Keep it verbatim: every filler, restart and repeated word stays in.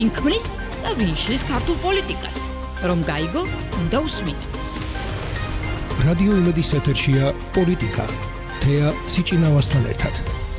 ინქმნის და ვინშლის ქართულ პოლიტიკას. რომ გაიგო, უნდა უსმინო. რადიო იმედის ეთერშია პოლიტიკა. თეა სიჭინავასთან ერთად.